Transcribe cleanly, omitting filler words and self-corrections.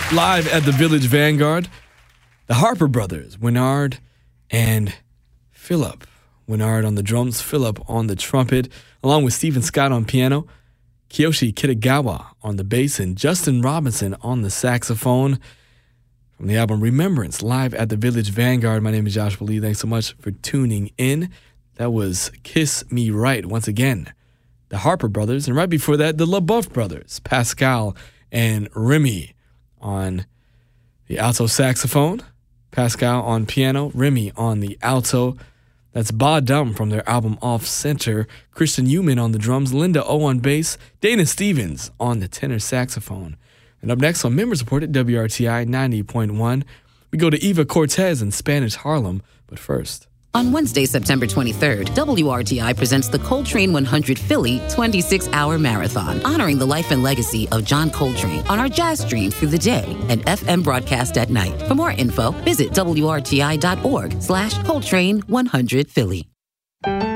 Live at the Village Vanguard, the Harper Brothers, Winnard and Philip. Winnard on the drums, Philip on the trumpet, along with Stephen Scott on piano, Kiyoshi Kitagawa on the bass, and Justin Robinson on the saxophone. From the album Remembrance, live at the Village Vanguard. My name is Joshua Lee. Thanks so much for tuning in. That was Kiss Me Right, once again, the Harper Brothers. And right before that, the LaBeouf Brothers, Pascal and Remy on the alto saxophone, Pascal on piano, Remy on the alto. That's Ba Dum from their album Off Center, Christian Human on the drums, Linda O on bass, Dana Stevens on the tenor saxophone. And up next on Members Report at WRTI 90.1, we go to Eva Cortez in Spanish Harlem, but first. On Wednesday, September 23rd, WRTI presents the Coltrane 100 Philly 26-hour marathon, honoring the life and legacy of John Coltrane on our jazz stream through the day and FM broadcast at night. For more info, visit WRTI.org/Coltrane 100 Philly.